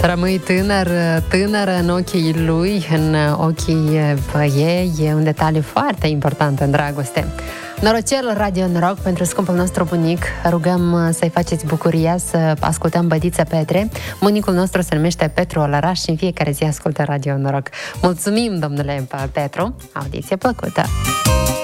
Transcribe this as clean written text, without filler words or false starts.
Rămâi tânăr în ochii lui, în ochii ei. E un detaliu foarte important în dragoste. Norocel Radio Noroc pentru scumpul nostru bunic. Rugăm să-i faceți bucuria să ascultăm Bădiță Petre. Bunicul nostru se numește Petru Olăraș și în fiecare zi ascultă Radio Noroc. Mulțumim, domnule Petru. Audiție plăcută!